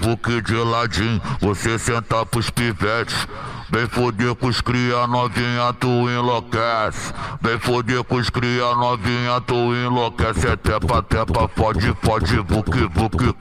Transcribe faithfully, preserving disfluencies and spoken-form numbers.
vuque de ladinho, você senta pros pivetes. Vem foder com os cria novinha, tu enlouquece. Vem foder com os cria novinha, tu enlouquece. É tepa, tepa, pode, pode, vuque, vuque.